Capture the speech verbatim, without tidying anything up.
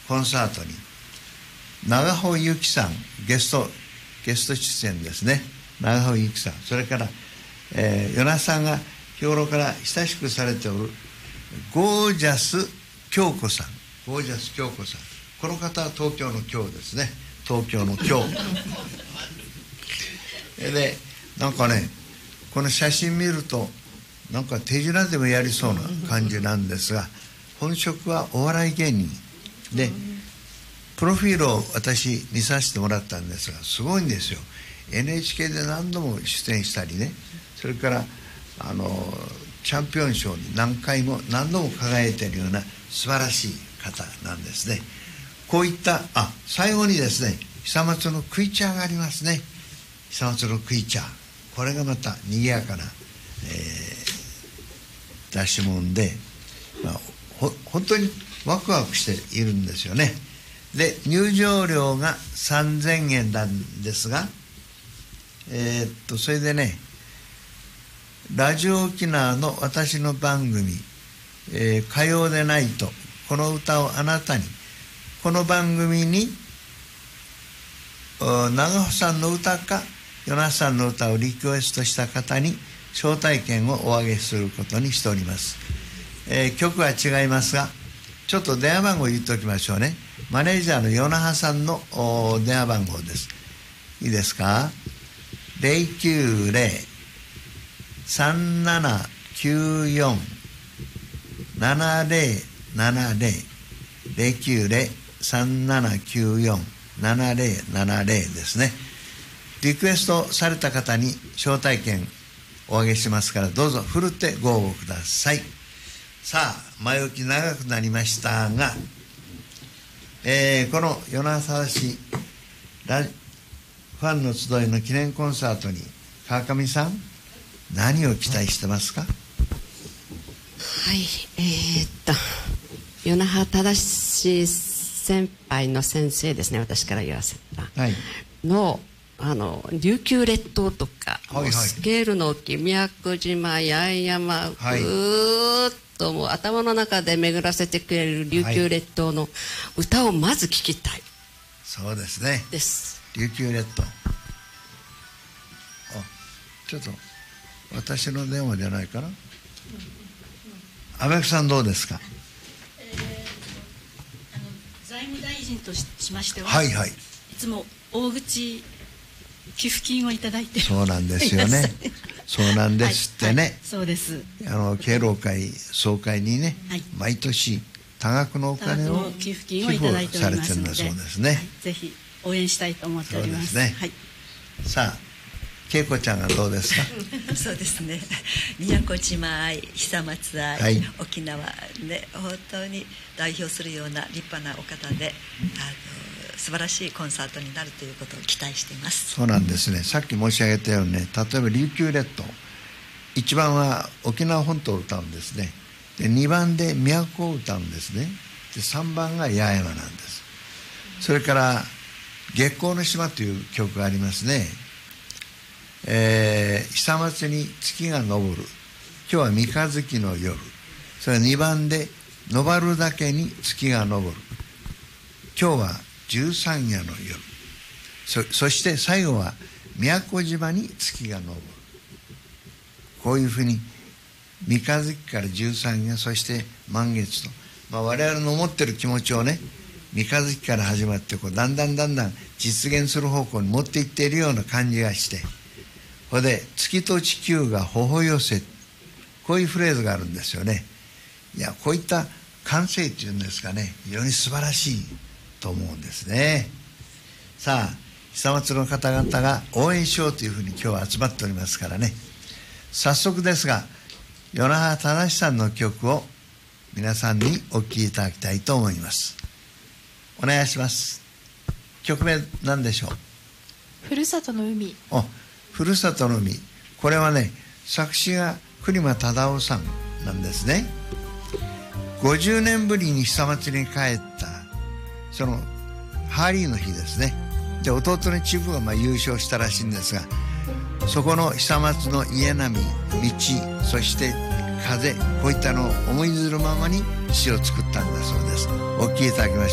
コンサートに長穂由紀さんゲストゲスト出演ですね。長穂由紀さん、それから、えー、与那さんが日頃から親しくされておるゴージャス京子さん、ゴージャス京子さん、この方は東京の京ですね。東京の京で、なんかね、この写真見るとなんか手品でもやりそうな感じなんですが、本職はお笑い芸人で、プロフィールを私見させてもらったんですが、すごいんですよ。 エヌエイチケー で何度も出演したりね、それからあのチャンピオン賞に何回も何度も輝いているような素晴らしい方なんですね。こういった、あ、最後にですね、久松のクイチャーがありますね。久松のクイチャー、これがまた賑やかな、えー、出し物で、まあ、ほ本当にワクワクしているんですよね。で、入場料がさんぜんえんなんですが、えー、っとそれでね、ラジオ沖縄の私の番組、えー、火曜でないと、この歌をあなたに、この番組に長穂さんの歌か与那さんの歌をリクエストした方に招待券をおあげすることにしております。えー、曲は違いますが、ちょっと電話番号言っておきましょうね。マネージャーの与那覇さんの電話番号です。いいですか？ ゼロきゅうゼロ さんななきゅうよん ななゼロななゼロ ゼロきゅうゼロ さんななきゅうよん ななゼロななゼロ ですね。リクエストされた方に招待券おあげしますから、どうぞふるってご応募ください。さあ、前置き長くなりましたが、えー、この与那覇市ラファンの集いの記念コンサートに川上さん、何を期待してますか？ はい、えー、っと与那覇正先輩の先生ですね、私から言わせた、はい、のあの琉球列島とか、はいはい、スケールの大きい宮古島、八重山、はい、ぐーっともう頭の中で巡らせてくれる琉球列島の歌をまず聴きたい、はい、 そうですね、 です琉球列島。あ、ちょっと私の電話じゃないかな。安倍さんどうですか？ えー、あの財務大臣と し, しましては、 はいはい、いつも大口寄付金をいただいて、 そうなんですよねそうなんですってね、はいはい、 そうです。 あの敬老会総会にね、はい、毎年多額のお金を寄付金をいただいておりますので、 寄付されてるんだそうですね、はい、 ぜひ応援したいと思っております。 そうですね、はい、さあ恵子ちゃんはどうですか？ そうですね、宮古島愛、久松愛、はい、沖縄で本当に代表するような立派なお方で、あの素晴らしいコンサートになるということを期待しています。 そうなんですね。さっき申し上げたようにね、例えば琉球列島、いちばんは沖縄本島を歌うんですね。でにばんで宮古を歌うんですね。でさんばんが八重山なんです。それから月光の島という曲がありますね。えー、久松に月が昇る、今日は三日月の夜、それにばんで昇るだけに月が昇る、今日は十三夜の夜、 そ, そして最後は宮古島に月が昇る。こういうふうに三日月から十三夜、そして満月と、まあ、我々の思ってる気持ちをね、三日月から始まってこうだんだんだんだん実現する方向に持っていっているような感じがして、これで月と地球が微笑寄せ、こういうフレーズがあるんですよね。いや、こういった感性っていうんですかね、非常に素晴らしいと思うんですね。さあ、久松の方々が応援しようというふうに今日は集まっておりますからね、早速ですが与那覇正さんの曲を皆さんにお聴きいただきたいと思います。お願いします。曲名何でしょう？ ふるさとの海。 あ、ふるさとの海、これはね、作詞が栗間忠夫さんなんですね。ごじゅうねんぶりに久松に帰ったそのハーリーの日ですね。で、弟のチブがまあ優勝したらしいんですが、そこの久松の家並み、道、そして風、こういったのを思いずるままに詩を作ったんだそうです。お聴きいただきましょう。